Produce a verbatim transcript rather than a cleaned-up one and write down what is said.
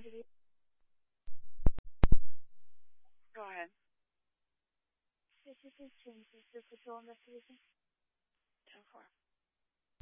Go ahead. This is James, the Patrol Investigation. Ten four.